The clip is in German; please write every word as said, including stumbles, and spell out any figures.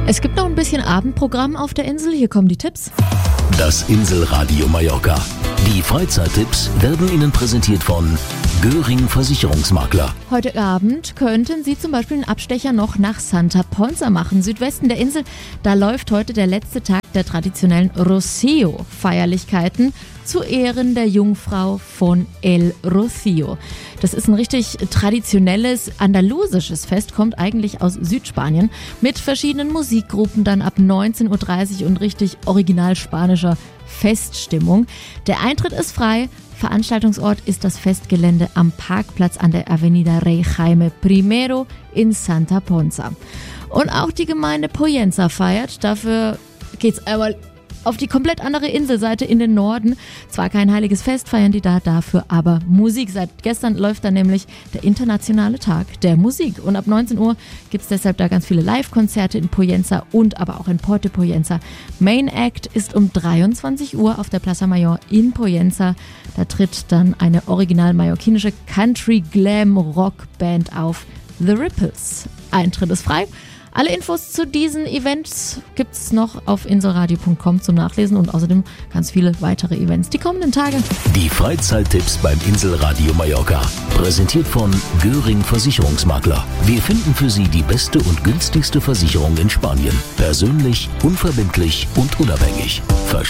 Es gibt noch ein bisschen Abendprogramm auf der Insel. Hier kommen die Tipps. Das Inselradio Mallorca. Die Freizeittipps werden Ihnen präsentiert von Göring Versicherungsmakler. Heute Abend könnten Sie zum Beispiel einen Abstecher noch nach Santa Ponsa machen. Südwesten der Insel, da läuft heute der letzte Tag der traditionellen Rocío-Feierlichkeiten zu Ehren der Jungfrau von El Rocío. Das ist ein richtig traditionelles andalusisches Fest, kommt eigentlich aus Südspanien, mit verschiedenen Musikgruppen dann ab neunzehn Uhr dreißig und richtig original spanischer Feststimmung. Der Eintritt ist frei. Veranstaltungsort ist das Festgelände am Parkplatz an der Avenida Rey Jaime I in Santa Ponsa. Und auch die Gemeinde Poyenza feiert. Dafür geht's einmal auf die komplett andere Inselseite in den Norden. Zwar kein heiliges Fest, feiern die da, dafür aber Musik. Seit gestern läuft da nämlich der internationale Tag der Musik. Und ab neunzehn Uhr gibt es deshalb da ganz viele Live-Konzerte in Poyenza und aber auch in Porte Poyenza. Main Act ist um dreiundzwanzig Uhr auf der Plaza Mayor in Poyenza. Da tritt dann eine original mallorquinische Country-Glam-Rock-Band auf, The Ripples. Eintritt ist frei. Alle Infos zu diesen Events gibt es noch auf inselradio punkt com zum Nachlesen und außerdem ganz viele weitere Events die kommenden Tage. Die Freizeittipps beim Inselradio Mallorca. Präsentiert von Göring Versicherungsmakler. Wir finden für Sie die beste und günstigste Versicherung in Spanien. Persönlich, unverbindlich und unabhängig.